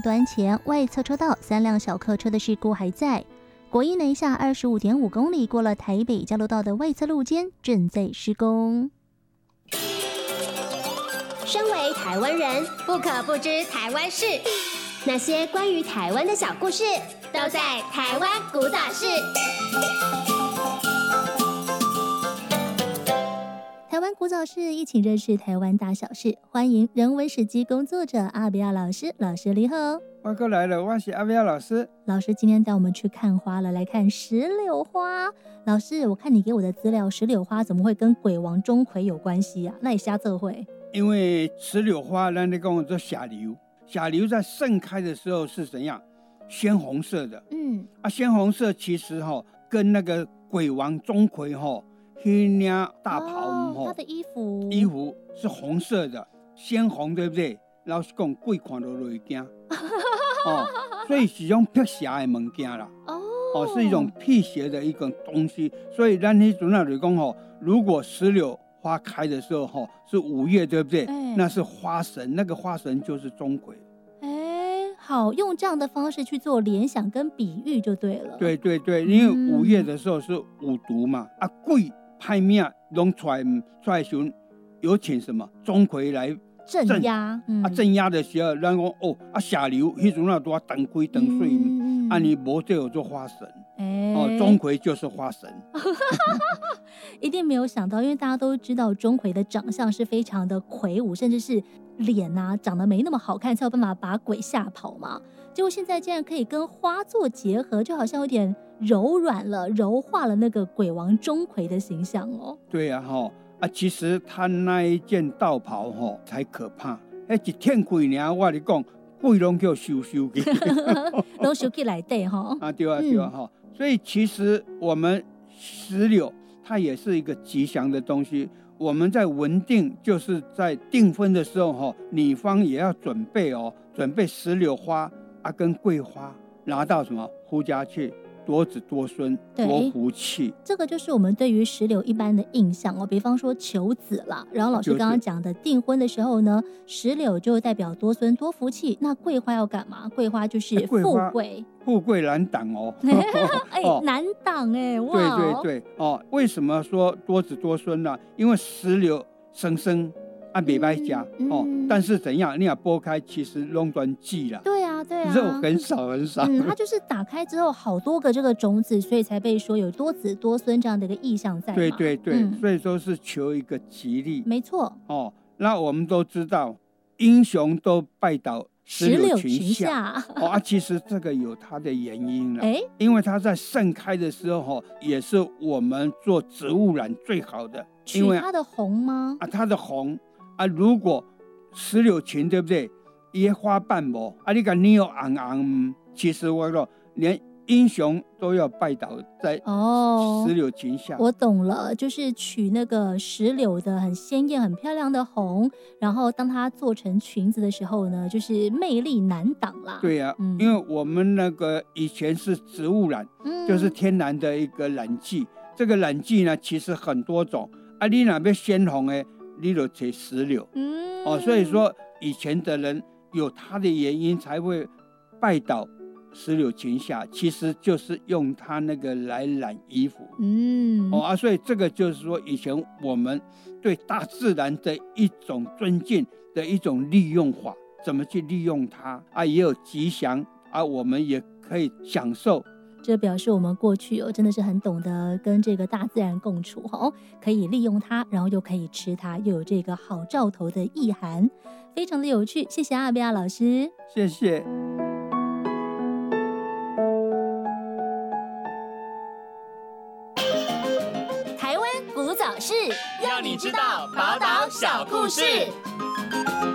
端前外侧车道3辆小客车的事故还在。国一南下25.5公里过了台北交流道的外侧路肩正在施工。 身为台湾人，不可不知台湾事。那些关于台湾的小故事，都在台湾古早事。 台湾古早事，一起认识台湾大小事。欢迎人文史迹工作者阿比亚老师，老师你好。 我过来了，我是阿比亚老师。 老师今天带我们去看花了，来看石榴花。老师，我看你给我的资料，石榴花怎么会跟鬼王钟馗有关系啊？那也瞎这会？ 因为石榴花，咱在讲做霞流，霞流在盛开的时候是怎样？鲜红色的。鲜红色其实跟那个鬼王钟馗黑领大袍他的衣服是红色的，鲜红，对不对？老实讲，鬼看到都会惊所以是一种辟邪的物件啦。是一种辟邪的一个东西。所以咱那阵就讲如果石榴花开的时候是5月，对不对？那是花神，那个花神就是钟馗。 好，用这样的方式去做联想跟比喻就对了。 对对对，因为5月的时候是五毒嘛，鬼派命弄出来的时候，有请什么钟馗来镇压。 镇压的时候，咱讲下流，迄阵都要灯开灯水，你无就有做花神。钟馗就是花神。 一定没有想到，因为大家都知道钟馗的长相是非常的魁梧，甚至是脸长得没那么好看，才有办法把鬼吓跑嘛。结果现在竟然可以跟花做结合，就好像有点柔软了、柔化了那个鬼王钟馗的形象哦。 对啊，其实他那一件道袍才可怕，一天开呢，我跟你讲，鬼拢叫收去， 拢收起来底对啊。所以其实我们石榴它也是一个吉祥的东西。我们在文定，就是在订婚的时候女方也要准备石榴花跟桂花，拿到什么夫家去，多子多孙，多福气。 这个就是我们对于石榴一般的印象比方说求子啦，然后老师刚刚讲的订婚的时候呢，石榴就代表多孙多福气。那桂花要干嘛？桂花就是富贵， 富贵难挡难挡哇！ 对为什么说多子多孙呢？因为石榴生没白夹但是怎样，你要剥开，其实弄断季了。 对啊， 肉很少。 它就是打开之后好多个这个种子，所以才被说有多子多孙这样的一个意象在嘛。 对，所以说是求一个吉利。 没错。 那我们都知道，英雄都拜倒石榴裙下其实这个有它的原因了。因为它在盛开的时候也是我们做植物染最好的。 取它的红吗？ 它的红如果石榴裙，对不对？伊花瓣无你看你有红，其实我说连英雄都要拜倒在石榴裙下。 我懂了，就是取那个石榴的很鲜艳很漂亮的红，然后当它做成裙子的时候呢，就是魅力难挡啦。 对啊，因为我们那个以前是植物染，就是天然的一个染剂。这个染剂呢其实很多种你若要鲜红的，你就找石榴。所以说以前的人有他的原因才会拜倒石榴裙下，其实就是用它那个来染衣服。所以这个就是说以前我们对大自然的一种尊敬的一种利用法，怎么去利用它也有吉祥我们也可以享受。 这表示我们过去真的是很懂得跟这个大自然共处可以利用它，然后又可以吃它，又有这个好兆头的意涵，非常的有趣。谢谢阿比亚老师。 谢谢。 台湾古早事，让你知道宝岛小故事。